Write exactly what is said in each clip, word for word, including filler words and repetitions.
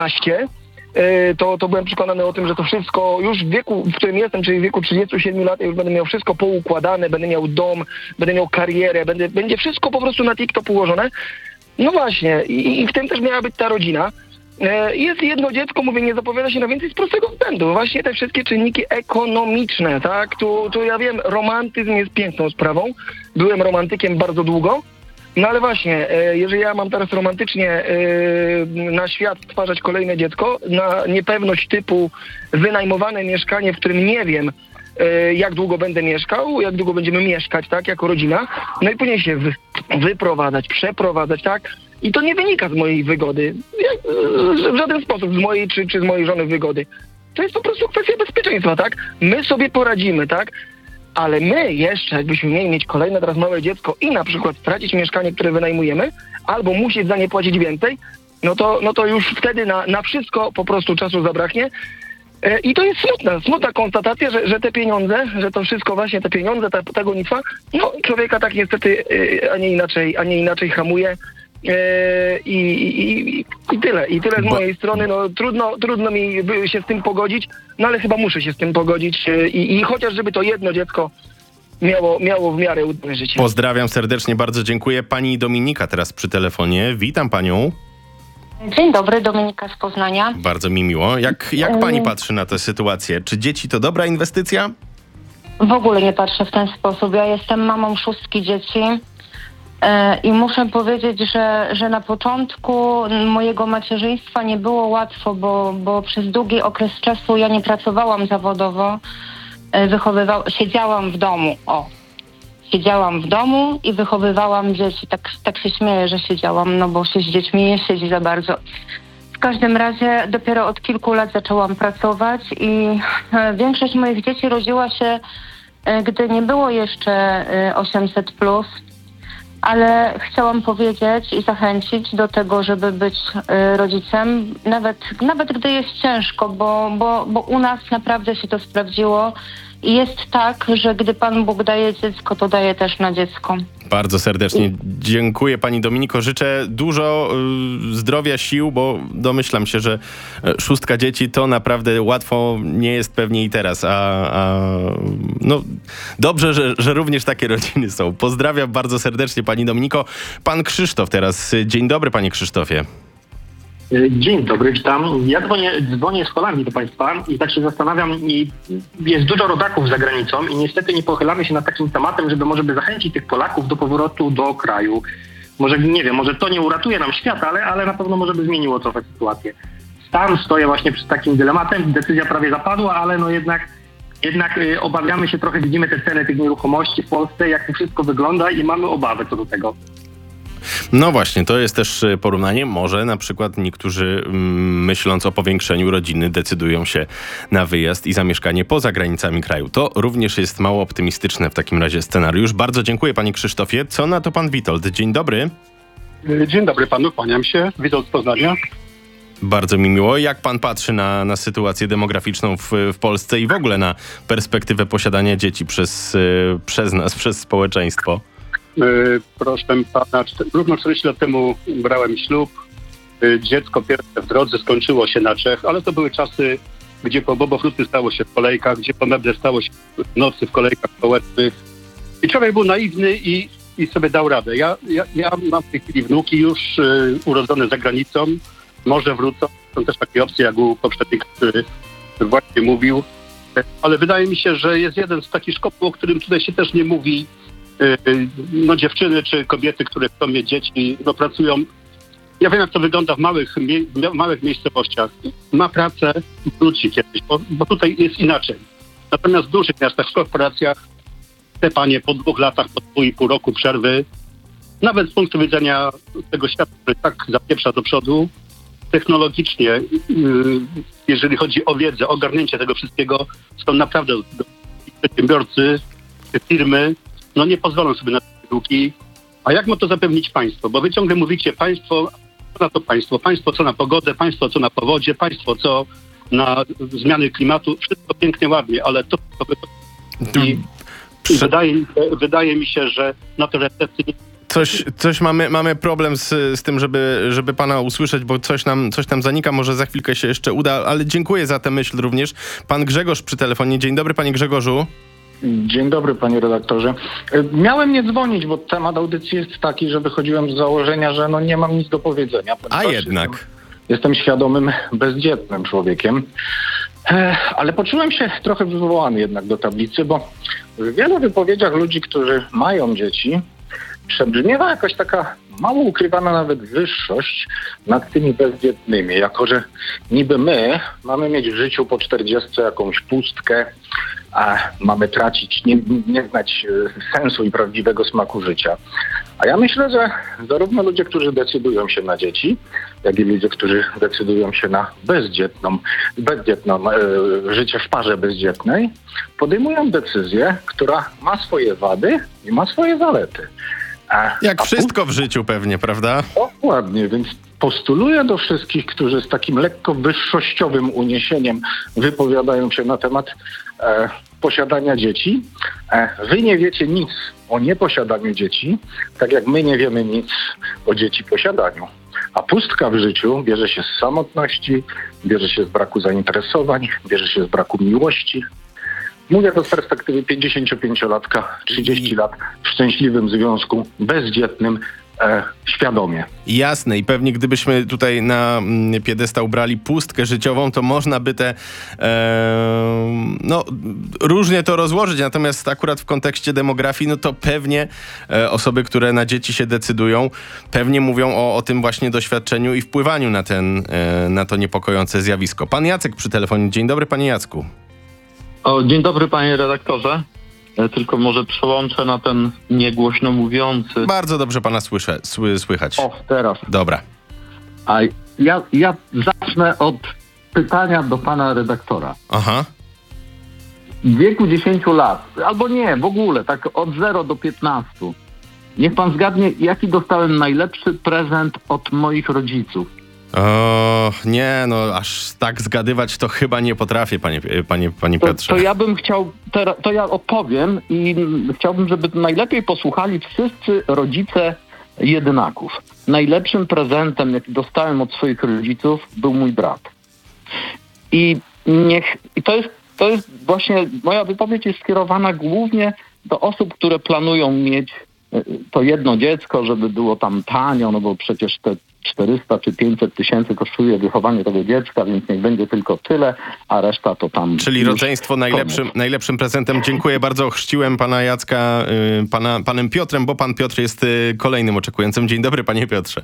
osiemnaście, to, to byłem przekonany o tym, że to wszystko już w wieku, w którym jestem, czyli w wieku trzydziestu siedmiu lat, ja już będę miał wszystko poukładane, będę miał dom, będę miał karierę, będę, będzie wszystko po prostu na TikTok ułożone. No właśnie, i, i w tym też miała być ta rodzina. Jest jedno dziecko, mówię, nie zapowiada się na więcej z prostego względu. Właśnie te wszystkie czynniki ekonomiczne, tak? Tu, tu ja wiem, romantyzm jest piękną sprawą. Byłem romantykiem bardzo długo. No ale właśnie, jeżeli ja mam teraz romantycznie na świat stwarzać kolejne dziecko, na niepewność typu wynajmowane mieszkanie, w którym nie wiem, jak długo będę mieszkał, jak długo będziemy mieszkać, tak, jako rodzina, no i później się wy, wyprowadzać, przeprowadzać, tak, i to nie wynika z mojej wygody, w żaden sposób z mojej czy, czy z mojej żony wygody. To jest po prostu kwestia bezpieczeństwa, tak, my sobie poradzimy, tak, ale my jeszcze, jakbyśmy mieli mieć kolejne teraz małe dziecko i na przykład stracić mieszkanie, które wynajmujemy, albo musieć za nie płacić więcej, no to, no to już wtedy na, na wszystko po prostu czasu zabraknie. I to jest smutna, smutna konstatacja, że, że te pieniądze, że to wszystko właśnie, te pieniądze, te, te gonitwa, no człowieka tak niestety, a nie inaczej, a nie inaczej hamuje. I, i, i, i tyle. I tyle z mojej strony. No trudno, trudno mi się z tym pogodzić, no ale chyba muszę się z tym pogodzić. I, i chociaż żeby to jedno dziecko miało, miało w miarę udane życie. Pozdrawiam serdecznie, bardzo dziękuję. Pani Dominika teraz przy telefonie. Witam panią. Dzień dobry, Dominika z Poznania. Bardzo mi miło. Jak, jak pani patrzy na tę sytuację? Czy dzieci to dobra inwestycja? W ogóle nie patrzę w ten sposób. Ja jestem mamą szóstki dzieci yy, i muszę powiedzieć, że, że na początku mojego macierzyństwa nie było łatwo, bo, bo przez długi okres czasu ja nie pracowałam zawodowo, yy, wychowywa- siedziałam w domu. O. Siedziałam w domu i wychowywałam dzieci. Tak, tak się śmieję, że siedziałam, no bo się z dziećmi nie siedzi za bardzo. W każdym razie dopiero od kilku lat zaczęłam pracować i większość moich dzieci rodziła się, gdy nie było jeszcze osiemset plus, ale chciałam powiedzieć i zachęcić do tego, żeby być rodzicem, nawet, nawet gdy jest ciężko, bo, bo, bo u nas naprawdę się to sprawdziło. I jest tak, że gdy Pan Bóg daje dziecko, to daje też na dziecko. Bardzo serdecznie dziękuję pani Dominiko. Życzę dużo y, zdrowia, sił, bo domyślam się, że szóstka dzieci to naprawdę łatwo nie jest pewnie i teraz. A, a no dobrze, że, że również takie rodziny są. Pozdrawiam bardzo serdecznie pani Dominiko. Pan Krzysztof teraz. Dzień dobry, panie Krzysztofie. Dzień dobry, witam. Ja dzwonię, dzwonię z Holandii do Państwa i tak się zastanawiam, i jest dużo rodaków za granicą i niestety nie pochylamy się nad takim tematem, żeby może by zachęcić tych Polaków do powrotu do kraju. Może, nie wiem, może to nie uratuje nam świata, ale, ale na pewno może by zmieniło trochę sytuację. Sam stoję właśnie przed takim dylematem, decyzja prawie zapadła, ale no jednak, jednak y, obawiamy się trochę, widzimy te ceny tych nieruchomości w Polsce, jak to wszystko wygląda i mamy obawy co do tego. No właśnie, to jest też porównanie. Może na przykład niektórzy mm, myśląc o powiększeniu rodziny decydują się na wyjazd i zamieszkanie poza granicami kraju. To również jest mało optymistyczne w takim razie scenariusz. Bardzo dziękuję panie Krzysztofie. Co na to pan Witold? Dzień dobry. Dzień dobry panu, kłaniam się. Witold z Poznania. Bardzo mi miło. Jak pan patrzy na, na sytuację demograficzną w, w Polsce i w ogóle na perspektywę posiadania dzieci przez, przez nas, przez społeczeństwo? Proszę pana, równo czterdzieści lat temu brałem ślub. Dziecko pierwsze w drodze skończyło się na Czech, ale to były czasy, gdzie po bobofruty stało się w kolejkach, gdzie po meble stało się w nocy w kolejkach społecznych. I człowiek był naiwny i, i sobie dał radę. Ja, ja, ja mam w tej chwili wnuki już y, urodzone za granicą. Może wrócą. Są też takie opcje, jak u poprzednika, który właśnie mówił. Ale wydaje mi się, że jest jeden z takich szkopów, o którym tutaj się też nie mówi. No dziewczyny czy kobiety, które chcą mieć dzieci, no pracują. Ja wiem, jak to wygląda w małych, mie- w małych miejscowościach. Ma pracę i wróci kiedyś, bo, bo tutaj jest inaczej. Natomiast w dużych miastach, w korporacjach te panie po dwóch latach, po pół i pół roku przerwy, nawet z punktu widzenia tego świata, który tak zapieprza do przodu, technologicznie, jeżeli chodzi o wiedzę, ogarnięcie tego wszystkiego, są naprawdę przedsiębiorcy, firmy, no nie pozwolą sobie na te długi. A jak ma to zapewnić państwo? Bo wy ciągle mówicie państwo, co na to państwo? Państwo co na pogodę, państwo co na powodzie, państwo co na zmiany klimatu. Wszystko pięknie, ładnie, ale to... I, i wydaje, wydaje mi się, że na to recepcji Coś, coś mamy, mamy problem z, z tym, żeby, żeby pana usłyszeć, bo coś nam, coś nam zanika. Może za chwilkę się jeszcze uda, ale dziękuję za tę myśl również. Pan Grzegorz przy telefonie. Dzień dobry, panie Grzegorzu. Dzień dobry, panie redaktorze. Miałem nie dzwonić, bo temat audycji jest taki, że wychodziłem z założenia, że no nie mam nic do powiedzenia. A jednak. Jestem, jestem świadomym, bezdzietnym człowiekiem. E, ale poczułem się trochę wywołany jednak do tablicy, bo w wielu wypowiedziach ludzi, którzy mają dzieci, przebrzmiewa jakaś taka mało ukrywana nawet wyższość nad tymi bezdzietnymi, jako że niby my mamy mieć w życiu po czterdziestce jakąś pustkę, a mamy tracić, nie, nie znać sensu i prawdziwego smaku życia. A ja myślę, że zarówno ludzie, którzy decydują się na dzieci, jak i ludzie, którzy decydują się na bezdzietną, bezdzietną e, życie w parze bezdzietnej, podejmują decyzję, która ma swoje wady i ma swoje zalety. A, Jak a wszystko w życiu pewnie, prawda? Dokładnie, więc postuluję do wszystkich, którzy z takim lekko wyższościowym uniesieniem wypowiadają się na temat e, posiadania dzieci. E, wy nie wiecie nic o nieposiadaniu dzieci, tak jak my nie wiemy nic o dzieci posiadaniu. A pustka w życiu bierze się z samotności, bierze się z braku zainteresowań, bierze się z braku miłości. Mówię to z perspektywy pięćdziesięciopięciolatka, trzydzieści lat w szczęśliwym związku, bezdzietnym, e, świadomie. Jasne i pewnie gdybyśmy tutaj na mm, piedestał brali pustkę życiową, to można by te e, no różnie to rozłożyć, natomiast akurat w kontekście demografii, no to pewnie e, osoby, które na dzieci się decydują, pewnie mówią o, o tym właśnie doświadczeniu i wpływaniu na ten, e, na to niepokojące zjawisko. Pan Jacek przy telefonie. Dzień dobry, panie Jacku. O, dzień dobry, panie redaktorze. E, Tylko może przełączę na ten niegłośno mówiący. Bardzo dobrze pana słyszę, sły, słychać. O, teraz. Dobra. A ja, ja zacznę od pytania do pana redaktora. Aha. W wieku dziesięciu lat, albo nie, w ogóle, tak od zera do piętnastu. Niech pan zgadnie, jaki dostałem najlepszy prezent od moich rodziców. O, nie, no aż tak zgadywać to chyba nie potrafię, panie, panie, panie To, Piotrze. to ja bym chciał, teraz, to ja opowiem i chciałbym, żeby najlepiej posłuchali wszyscy rodzice jednaków. Najlepszym prezentem, jaki dostałem od swoich rodziców, był mój brat. I niech, i to jest, to jest właśnie, moja wypowiedź jest skierowana głównie do osób, które planują mieć to jedno dziecko, żeby było tam tanio, no bo przecież te czterysta czy pięćset tysięcy kosztuje wychowanie tego dziecka, więc niech będzie tylko tyle, a reszta to tam... Czyli rodzeństwo najlepszym, najlepszym prezentem. Dziękuję bardzo. Chrzciłem pana Jacka y, pana, panem Piotrem, bo pan Piotr jest y, kolejnym oczekującym. Dzień dobry, panie Piotrze.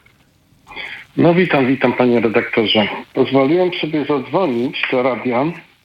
No witam, witam panie redaktorze. Pozwoliłem sobie zadzwonić do radia.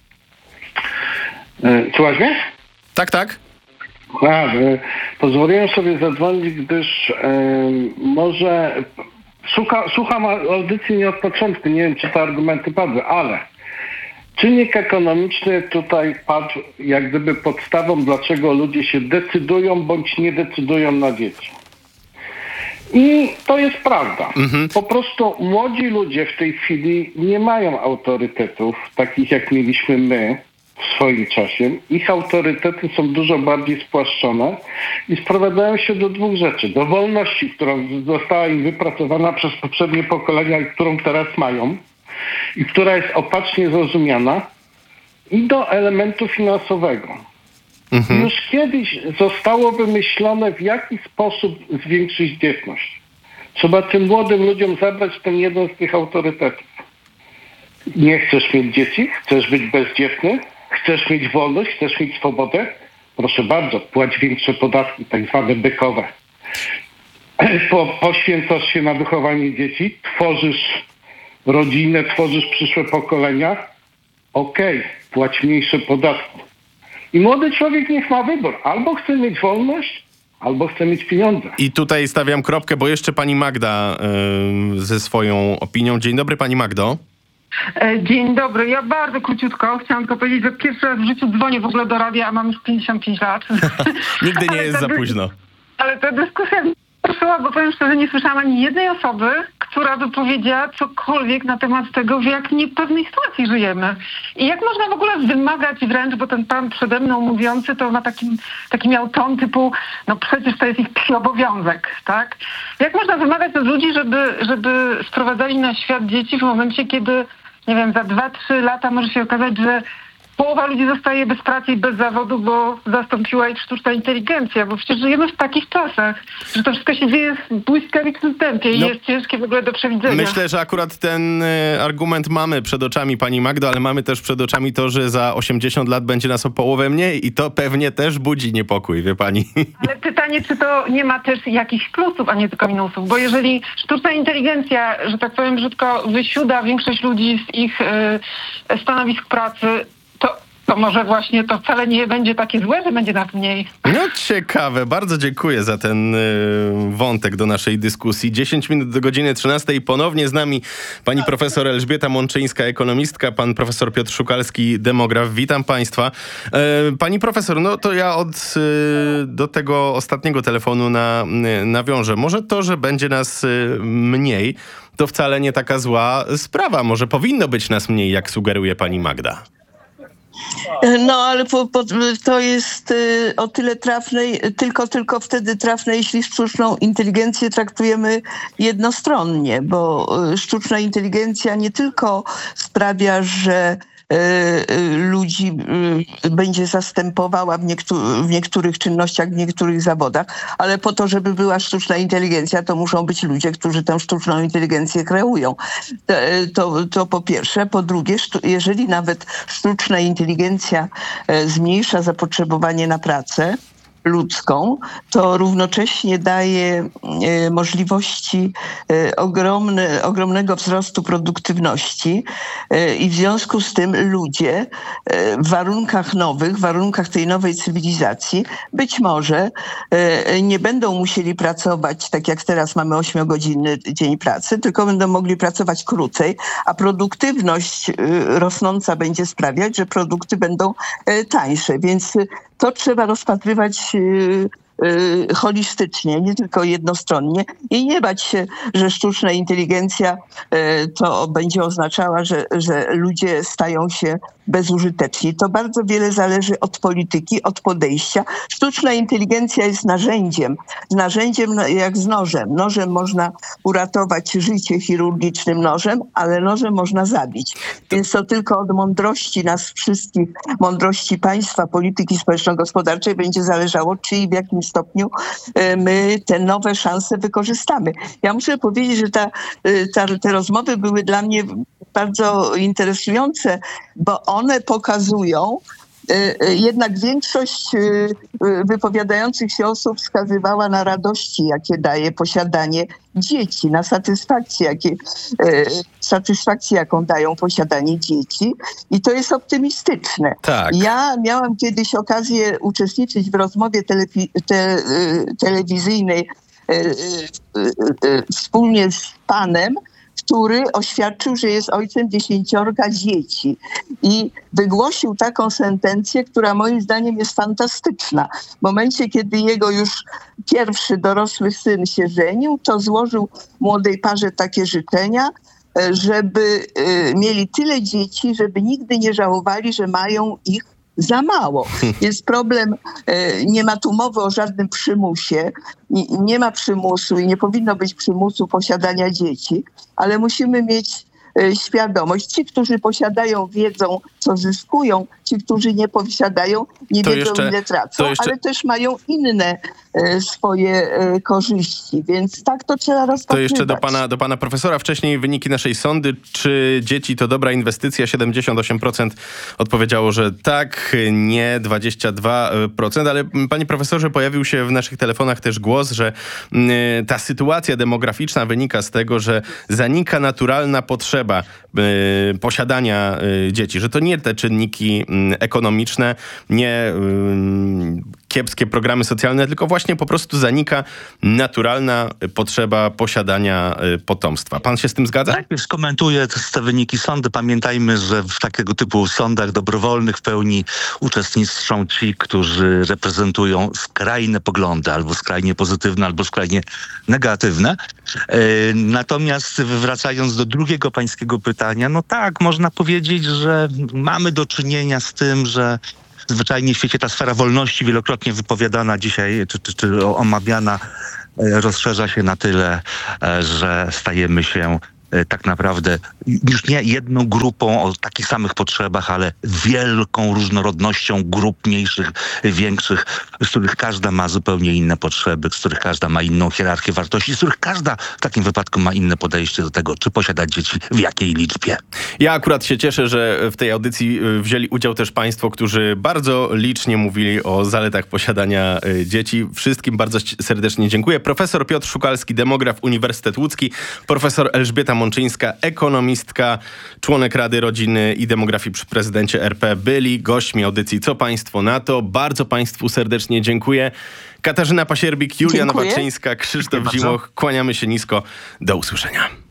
E, Słuchaj mnie? Tak, tak. A, e, pozwoliłem sobie zadzwonić, gdyż e, może słucha, słucham audycji nie od początku, nie wiem czy te argumenty padły, ale czynnik ekonomiczny tutaj padł jak gdyby podstawą, dlaczego ludzie się decydują bądź nie decydują na dzieci. I to jest prawda. Mhm. Po prostu młodzi ludzie w tej chwili nie mają autorytetów, takich jak mieliśmy my w swoim czasie. Ich autorytety są dużo bardziej spłaszczone i sprowadzają się do dwóch rzeczy. Do wolności, która została im wypracowana przez poprzednie pokolenia i którą teraz mają i która jest opacznie zrozumiana, i do elementu finansowego. Mhm. Już kiedyś zostało wymyślone, w jaki sposób zwiększyć dzietność. Trzeba tym młodym ludziom zabrać ten jeden z tych autorytetów. Nie chcesz mieć dzieci? Chcesz być bezdzietny? Chcesz mieć wolność? Chcesz mieć swobodę? Proszę bardzo, płać większe podatki, tak zwane bykowe. Po, poświęcasz się na wychowanie dzieci, tworzysz rodzinę, tworzysz przyszłe pokolenia. Okej, okay, płać mniejsze podatki. I młody człowiek niech ma wybór. Albo chce mieć wolność, albo chce mieć pieniądze. I tutaj stawiam kropkę, bo jeszcze pani Magda y, ze swoją opinią. Dzień dobry, pani Magdo. Dzień dobry. Ja bardzo króciutko chciałam tylko powiedzieć, że pierwszy raz w życiu dzwonię w ogóle do radia, a mam już pięćdziesiąt pięć lat. Nigdy nie jest ta za dy- późno. Ale ta dyskusja Proszę, bo powiem szczerze, nie słyszałam ani jednej osoby, która by powiedziała cokolwiek na temat tego, w jak niepewnej sytuacji żyjemy. I jak można w ogóle wymagać wręcz, bo ten pan przede mną mówiący to ma taki, taki miał ton typu, no przecież to jest ich psi obowiązek, tak? Jak można wymagać od ludzi, żeby, żeby sprowadzali na świat dzieci w momencie, kiedy, nie wiem, za dwa, trzy lata może się okazać, że połowa ludzi zostaje bez pracy i bez zawodu, bo zastąpiła ich sztuczna inteligencja, bo przecież żyjemy w takich czasach, że to wszystko się dzieje w błyskawicznym tempie i No, jest ciężkie w ogóle do przewidzenia. Myślę, że akurat ten y, argument mamy przed oczami, pani Magdo, ale mamy też przed oczami to, że za osiemdziesiąt lat będzie nas o połowę mniej i to pewnie też budzi niepokój, wie pani. Ale pytanie, czy to nie ma też jakichś plusów, a nie tylko minusów, bo jeżeli sztuczna inteligencja, że tak powiem brzydko, wysiuda większość ludzi z ich y, stanowisk pracy, to, to może właśnie to wcale nie będzie takie złe, że będzie nas mniej. No ciekawe, bardzo dziękuję za ten y, wątek do naszej dyskusji. dziesięć minut do godziny trzynastej. Ponownie z nami pani profesor Elżbieta Mączyńska, ekonomistka, pan profesor Piotr Szukalski, demograf. Witam państwa. E, pani profesor, no to ja od y, do tego ostatniego telefonu na, y, nawiążę. Może to, że będzie nas y, mniej, to wcale nie taka zła sprawa. Może powinno być nas mniej, jak sugeruje pani Magda. No, ale po, po, to jest y, o tyle trafne, tylko, tylko wtedy trafne, jeśli sztuczną inteligencję traktujemy jednostronnie, bo y, sztuczna inteligencja nie tylko sprawia, że y, y, ludzi y, będzie zastępowała w, niektó- w niektórych czynnościach, w niektórych zawodach, ale po to, żeby była sztuczna inteligencja, to muszą być ludzie, którzy tę sztuczną inteligencję kreują. To, to, to po pierwsze. Po drugie, sztu- jeżeli nawet sztuczna inteligencja e, zmniejsza zapotrzebowanie na pracę ludzką, to równocześnie daje e, możliwości e, ogromne, ogromnego wzrostu produktywności e, i w związku z tym ludzie e, w warunkach nowych, w warunkach tej nowej cywilizacji być może e, nie będą musieli pracować tak jak teraz mamy ośmiogodzinny dzień pracy, tylko będą mogli pracować krócej, a produktywność e, rosnąca będzie sprawiać, że produkty będą e, tańsze, więc to trzeba rozpatrywać yy, yy, holistycznie, nie tylko jednostronnie i nie bać się, że sztuczna inteligencja yy, to będzie oznaczała, że, że ludzie stają się bezużyteczni. To bardzo wiele zależy od polityki, od podejścia. Sztuczna inteligencja jest narzędziem, narzędziem jak z nożem. Nożem można uratować życie chirurgicznym nożem, ale nożem można zabić. Więc to tylko od mądrości nas wszystkich, mądrości państwa, polityki społeczno-gospodarczej będzie zależało, czy i w jakim stopniu my te nowe szanse wykorzystamy. Ja muszę powiedzieć, że ta, ta, te rozmowy były dla mnie bardzo interesujące, bo one pokazują, jednak większość wypowiadających się osób wskazywała na radości, jakie daje posiadanie dzieci, na satysfakcję, jakie, satysfakcję, jaką dają posiadanie dzieci i to jest optymistyczne. Tak. Ja miałam kiedyś okazję uczestniczyć w rozmowie telewi- te, telewizyjnej wspólnie z panem, który oświadczył, że jest ojcem dziesięciorga dzieci i wygłosił taką sentencję, która moim zdaniem jest fantastyczna. W momencie, kiedy jego już pierwszy dorosły syn się żenił, to złożył młodej parze takie życzenia, żeby mieli tyle dzieci, żeby nigdy nie żałowali, że mają ich za mało. Jest problem, nie ma tu mowy o żadnym przymusie, nie, nie ma przymusu i nie powinno być przymusu posiadania dzieci, ale musimy mieć świadomość. Ci, którzy posiadają, wiedzą, co zyskują. Ci, którzy nie posiadają, nie to wiedzą, jeszcze, ile tracą, jeszcze... ale też mają inne e, swoje e, korzyści, więc tak to trzeba rozpatrywać. To jeszcze do pana, do pana profesora. Wcześniej wyniki naszej sondy. Czy dzieci to dobra inwestycja? siedemdziesiąt osiem procent odpowiedziało, że tak, nie dwadzieścia dwa procent, ale panie profesorze, pojawił się w naszych telefonach też głos, że y, ta sytuacja demograficzna wynika z tego, że zanika naturalna potrzeba y, posiadania y, dzieci, że to nie te czynniki y, ekonomiczne, nie y, kiepskie programy socjalne, tylko właśnie po prostu zanika naturalna potrzeba posiadania y, potomstwa. Pan się z tym zgadza? Najpierw skomentuję te wyniki sądu. Pamiętajmy, że w takiego typu sądach dobrowolnych w pełni uczestniczą ci, którzy reprezentują skrajne poglądy, albo skrajnie pozytywne, albo skrajnie negatywne. E, natomiast wracając do drugiego pańskiego pytania, no tak, można powiedzieć, że mamy do czynienia z tym, że zwyczajnie w świecie ta sfera wolności wielokrotnie wypowiadana dzisiaj, czy, czy, czy omawiana, e, rozszerza się na tyle, e, że stajemy się tak naprawdę już nie jedną grupą o takich samych potrzebach, ale wielką różnorodnością grup mniejszych, większych, z których każda ma zupełnie inne potrzeby, z których każda ma inną hierarchię wartości, z których każda w takim wypadku ma inne podejście do tego, czy posiadać dzieci, w jakiej liczbie. Ja akurat się cieszę, że w tej audycji wzięli udział też państwo, którzy bardzo licznie mówili o zaletach posiadania dzieci. Wszystkim bardzo serdecznie dziękuję. Profesor Piotr Szukalski, demograf, Uniwersytet Łódzki, profesor Elżbieta Mączyńska, ekonomistka, członek Rady Rodziny i Demografii przy prezydencie R P, byli gośćmi audycji Co Państwo na to. Bardzo Państwu serdecznie dziękuję. Katarzyna Pasierbik, Julia Dziękuję. Nowaczyńska, Krzysztof Zimoch. Kłaniamy się nisko. Do usłyszenia.